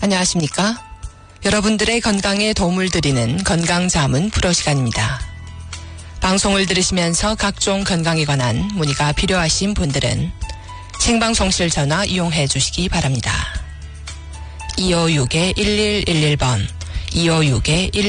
안녕하십니까? 여러분들의 건강에 도움을 드리는 건강자문 프로 시간입니다. 방송을 들으시면서 각종 건강에 관한 문의가 필요하신 분들은 생방송실 전화 이용해 주시기 바랍니다. 256-1111번, 256-1111